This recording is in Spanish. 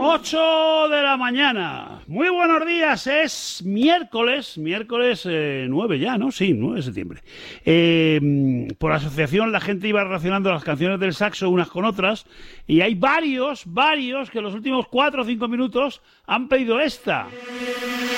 8 de la mañana. Muy buenos días, es miércoles 9 ya, ¿no? Sí, 9 de septiembre. Por asociación la gente iba relacionando las canciones del saxo unas con otras y hay varios que en los últimos 4 o 5 minutos han pedido esta.